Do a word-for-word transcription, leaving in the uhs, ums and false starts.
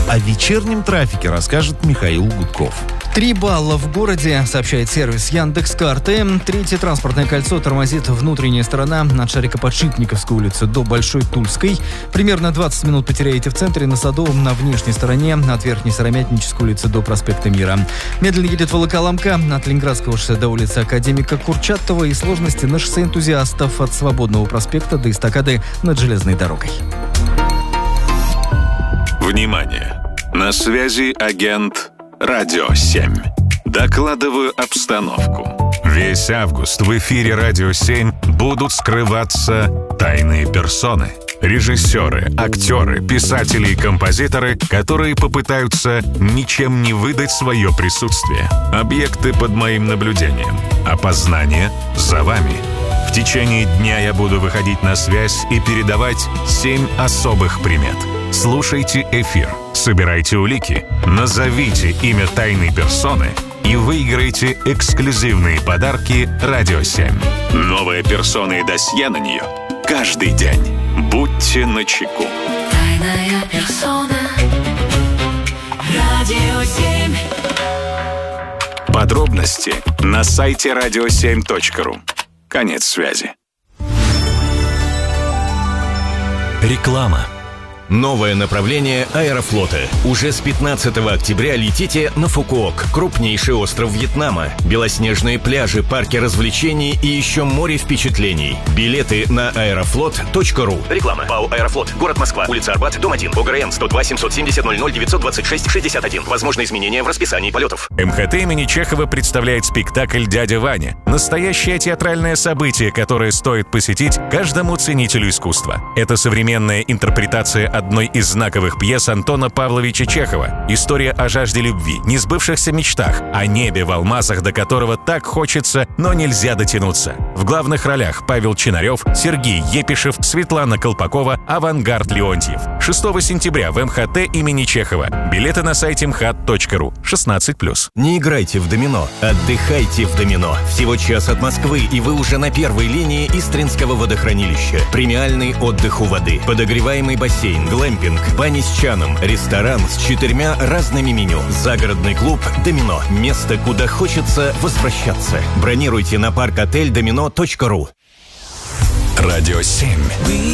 О вечернем трафике расскажет Михаил Гудков. Три балла в городе, сообщает сервис Яндекс.Карты. Третье транспортное кольцо тормозит внутренняя сторона от Шарикоподшипниковской улицы до Большой Тульской. Примерно двадцать минут потеряете в центре, на Садовом, на внешней стороне от Верхней Сыромятнической улицы до проспекта Мира. Медленно едет Волоколамка от Ленинградского шоссе до улицы Академика Курчатова и сложности на шоссе Энтузиастов от Свободного проспекта до эстакады над железной дорогой. Внимание! На связи агент Радио семь. Докладываю обстановку. Весь август в эфире Радио семь будут скрываться тайные персоны. Режиссеры, актеры, писатели и композиторы, которые попытаются ничем не выдать свое присутствие. Объекты под моим наблюдением. Опознание за вами. В течение дня я буду выходить на связь и передавать семь особых примет. Слушайте эфир, собирайте улики, назовите имя тайной персоны и выиграйте эксклюзивные подарки «Радио семь». Новая персона и досье на нее каждый день. Будьте начеку. Тайная персона. Радио семь. Подробности на сайте радио семь точка ру. Конец связи. Реклама. Новое направление Аэрофлота. Уже с пятнадцатого октября летите на Фукуок, крупнейший остров Вьетнама. Белоснежные пляжи, парки развлечений и еще море впечатлений. Билеты на аэрофлот точка ру. Реклама. ПАО «Аэрофлот». Город Москва. Улица Арбат, дом один. ОГРН сто два семьсот семьдесят ноль ноль девятьсот двадцать шесть шестьдесят один. Возможно изменения в расписании полетов. МХТ имени Чехова представляет спектакль «Дядя Ваня». Настоящее театральное событие, которое стоит посетить каждому ценителю искусства. Это современная интерпретация одной из знаковых пьес Антона Павловича Чехова. История о жажде любви, несбывшихся мечтах, о небе в алмазах, до которого так хочется, но нельзя дотянуться. В главных ролях Павел Чинарев, Сергей Епишев, Светлана Колпакова, Авангард Леонтьев. шестого сентября в МХТ имени Чехова. Билеты на сайте эм ха тэ точка ру. шестнадцать плюс. Не играйте в домино, отдыхайте в домино. Всего час от Москвы, и вы уже на первой линии Истринского водохранилища. Премиальный отдых у воды, подогреваемый бассейн, глэмпинг, бани с чаном, ресторан с четырьмя разными меню, загородный клуб «Домино». Место, куда хочется возвращаться. Бронируйте на парк отель домино точка ру. Радио семь.